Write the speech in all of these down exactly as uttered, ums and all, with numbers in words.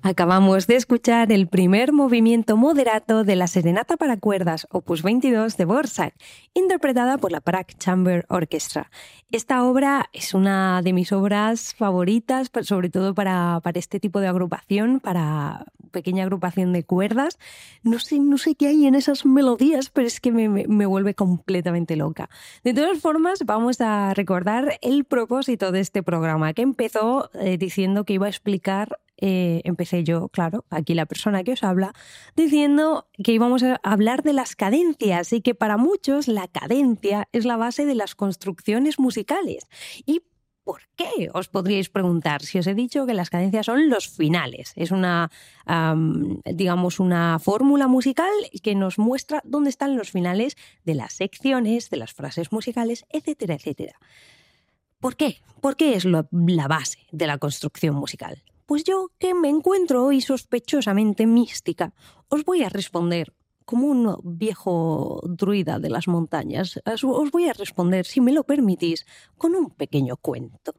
Acabamos de escuchar el primer movimiento moderato de la Serenata para cuerdas, opus veintidós de Dvořák, interpretada por la Prague Chamber Orchestra. Esta obra es una de mis obras favoritas, sobre todo para, para este tipo de agrupación, para pequeña agrupación de cuerdas. No sé, no sé qué hay en esas melodías, pero es que me, me, me vuelve completamente loca. De todas formas, vamos a recordar el propósito de este programa, que empezó eh, diciendo que iba a explicar Eh, empecé yo, claro, aquí la persona que os habla, diciendo que íbamos a hablar de las cadencias y que para muchos la cadencia es la base de las construcciones musicales. ¿Y por qué? Os podríais preguntar, si os he dicho que las cadencias son los finales. Es una, um, digamos, una fórmula musical que nos muestra dónde están los finales de las secciones, de las frases musicales, etcétera, etcétera. ¿Por qué? ¿Por qué es lo, la base de la construcción musical? Pues yo, que me encuentro hoy sospechosamente mística, os voy a responder como un viejo druida de las montañas. Os voy a responder, si me lo permitís, con un pequeño cuento.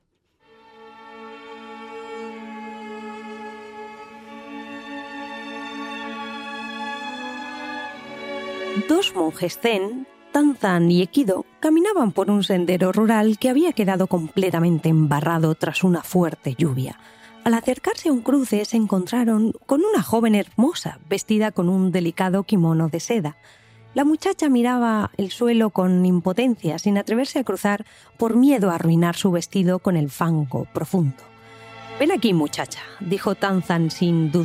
Dos monjes zen, Tanzan y Ekido, caminaban por un sendero rural que había quedado completamente embarrado tras una fuerte lluvia. Al acercarse a un cruce se encontraron con una joven hermosa, vestida con un delicado kimono de seda. La muchacha miraba el suelo con impotencia, sin atreverse a cruzar por miedo a arruinar su vestido con el fango profundo. «Ven aquí, muchacha», dijo Tanzan sin duda.